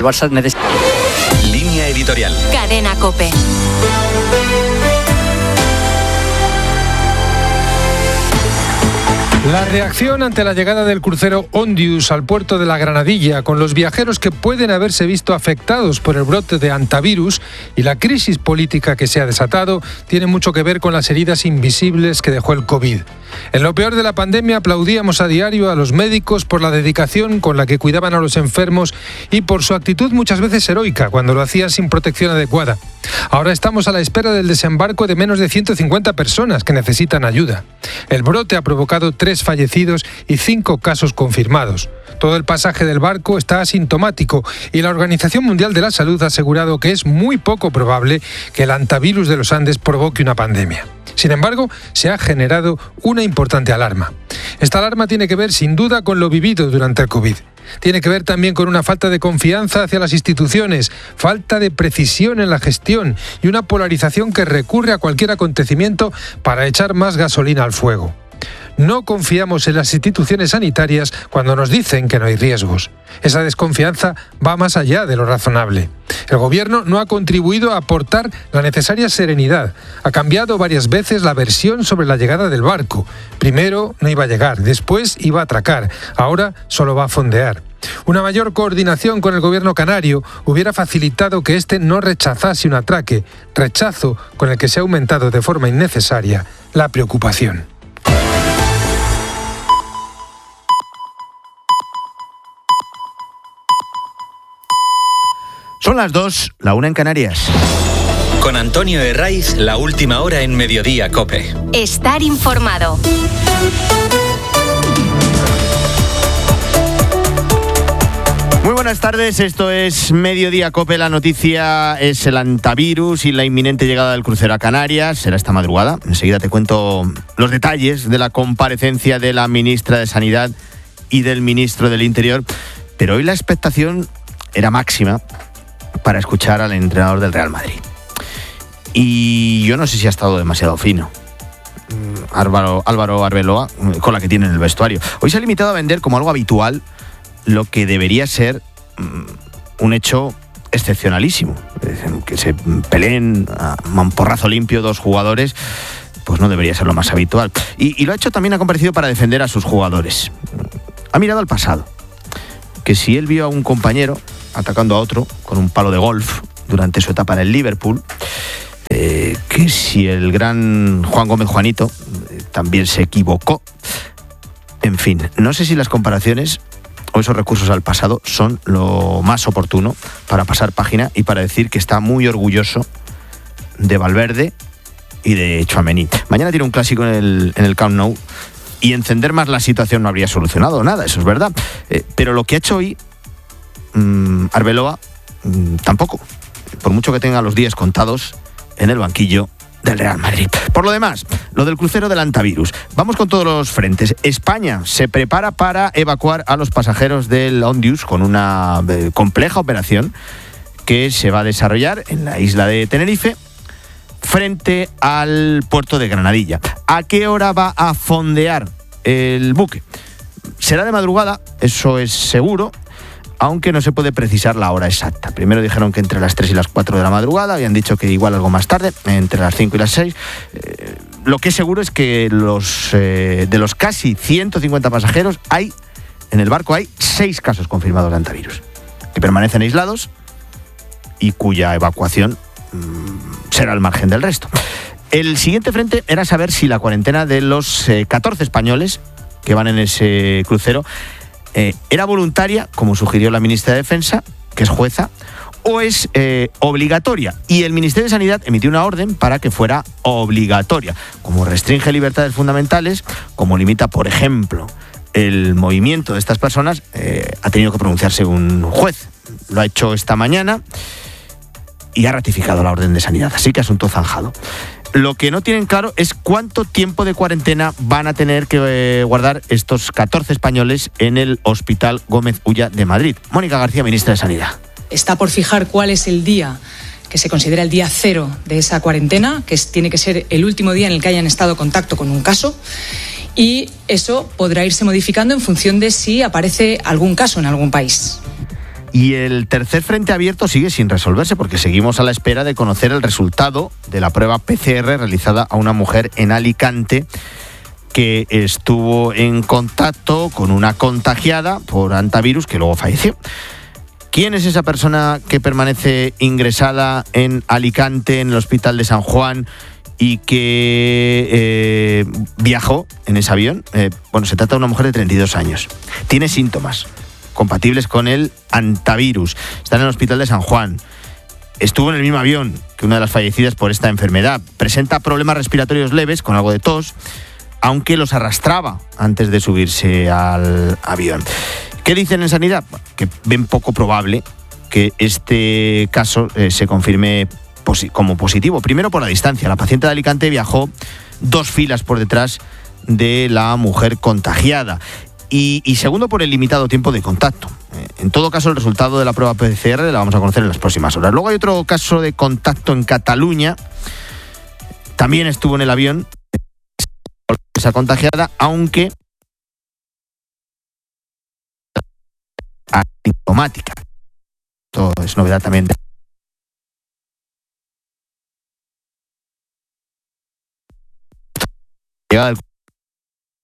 El Barça necesita... Línea editorial. Cadena COPE. La reacción ante la llegada del crucero Ondius al puerto de la Granadilla, con los viajeros que pueden haberse visto afectados por el brote de hantavirus y la crisis política que se ha desatado, tiene mucho que ver con las heridas invisibles que dejó el COVID. En lo peor de la pandemia aplaudíamos a diario a los médicos por la dedicación con la que cuidaban a los enfermos y por su actitud muchas veces heroica cuando lo hacían sin protección adecuada. Ahora estamos a la espera del desembarco de menos de 150 personas que necesitan ayuda. El brote ha provocado 3 fallecidos y 5 casos confirmados. Todo el pasaje del barco está asintomático y la Organización Mundial de la Salud ha asegurado que es muy poco probable que el hantavirus de los Andes provoque una pandemia. Sin embargo, se ha generado una importante alarma. Esta alarma tiene que ver sin duda con lo vivido durante el COVID. Tiene que ver también con una falta de confianza hacia las instituciones, falta de precisión en la gestión y una polarización que recurre a cualquier acontecimiento para echar más gasolina al fuego. No confiamos en las instituciones sanitarias cuando nos dicen que no hay riesgos. Esa desconfianza va más allá de lo razonable. El gobierno no ha contribuido a aportar la necesaria serenidad. Ha cambiado varias veces la versión sobre la llegada del barco. Primero no iba a llegar, después iba a atracar, ahora solo va a fondear. Una mayor coordinación con el gobierno canario hubiera facilitado que éste no rechazase un atraque, rechazo con el que se ha aumentado de forma innecesaria la preocupación. Son las 2, la 1 en Canarias. Con Antonio Herraiz, la última hora en Mediodía COPE. Estar informado. Muy buenas tardes, esto es Mediodía COPE. La noticia es el hantavirus y la inminente llegada del crucero a Canarias. Será esta madrugada. Enseguida te cuento los detalles de la comparecencia de la ministra de Sanidad y del ministro del Interior. Pero hoy la expectación era máxima para escuchar al entrenador del Real Madrid. Y yo no sé si ha estado demasiado fino Álvaro Arbeloa con la que tiene en el vestuario. Hoy se ha limitado a vender como algo habitual lo que debería ser un hecho excepcionalísimo. Que se peleen a mamporrazo limpio 2 jugadores, pues no debería ser lo más habitual. Y lo ha hecho también, ha comparecido para defender a sus jugadores. Ha mirado al pasado, que si él vio a un compañero atacando a otro con un palo de golf durante su etapa en el Liverpool, que si el gran Juan Gómez Juanito también se equivocó. En fin, no sé si las comparaciones o esos recursos al pasado son lo más oportuno para pasar página y para decir que está muy orgulloso de Valverde y de Tchouaméni. Mañana tiene un clásico en el Camp Nou y encender más la situación no habría solucionado nada, eso es verdad. Pero lo que ha hecho hoy Arbeloa tampoco, por mucho que tenga los días contados en el banquillo del Real Madrid. Por lo demás, lo del crucero del hantavirus. Vamos con todos los frentes. España se prepara para evacuar a los pasajeros del Ondius con una compleja operación que se va a desarrollar en la isla de Tenerife frente al puerto de Granadilla. ¿A qué hora va a fondear el buque? Será de madrugada, eso es seguro, aunque no se puede precisar la hora exacta. Primero dijeron que entre las 3 y las 4 de la madrugada, habían dicho que igual algo más tarde, entre las 5 y las 6. Lo que es seguro es que de los casi 150 pasajeros, en el barco hay 6 casos confirmados de hantavirus, que permanecen aislados y cuya evacuación será al margen del resto. El siguiente frente era saber si la cuarentena de los 14 españoles que van en ese crucero era voluntaria, como sugirió la ministra de Defensa, que es jueza, o es obligatoria. Y el Ministerio de Sanidad emitió una orden para que fuera obligatoria. Como restringe libertades fundamentales, como limita, por ejemplo, el movimiento de estas personas, ha tenido que pronunciarse un juez. Lo ha hecho esta mañana y ha ratificado la orden de sanidad. Así que asunto zanjado. Lo que no tienen claro es cuánto tiempo de cuarentena van a tener que guardar estos 14 españoles en el Hospital Gómez Ulla de Madrid. Mónica García, ministra de Sanidad. Está por fijar cuál es el día que se considera el día 0 de esa cuarentena, que tiene que ser el último día en el que hayan estado en contacto con un caso, y eso podrá irse modificando en función de si aparece algún caso en algún país. Y el tercer frente abierto sigue sin resolverse porque seguimos a la espera de conocer el resultado de la prueba PCR realizada a una mujer en Alicante que estuvo en contacto con una contagiada por hantavirus que luego falleció. ¿Quién es esa persona que permanece ingresada en Alicante, en el Hospital de San Juan, y que viajó en ese avión? Se trata de una mujer de 32 años. Tiene síntomas compatibles con el hantavirus. Está en el Hospital de San Juan. Estuvo en el mismo avión que una de las fallecidas por esta enfermedad. Presenta problemas respiratorios leves, con algo de tos, aunque los arrastraba antes de subirse al avión. ¿Qué dicen en Sanidad? Que ven poco probable que este caso se confirme como positivo. Primero, por la distancia. La paciente de Alicante viajó 2 filas por detrás de la mujer contagiada. Y segundo, por el limitado tiempo de contacto. En todo caso, el resultado de la prueba PCR la vamos a conocer en las próximas horas. Luego hay otro caso de contacto en Cataluña. También estuvo en el avión esa contagiada, aunque asintomática. Esto es novedad también. Llegada del